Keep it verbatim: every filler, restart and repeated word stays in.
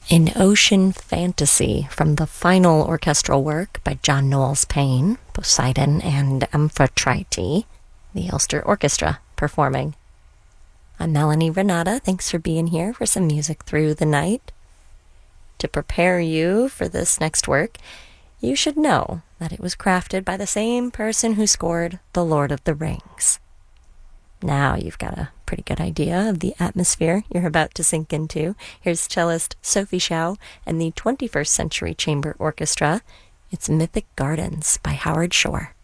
An Ocean Fantasy from the final orchestral work by John Knowles Paine, Poseidon and Amphitrite, the Ulster Orchestra performing. I'm Melanie Renata. Thanks for being here for some music through the night. To prepare you for this next work, you should know that it was crafted by the same person who scored The Lord of the Rings. Now you've got a pretty good idea of the atmosphere you're about to sink into. Here's cellist Sophie Shaw and the twenty-first Century Chamber Orchestra. It's Mythic Gardens by Howard Shore.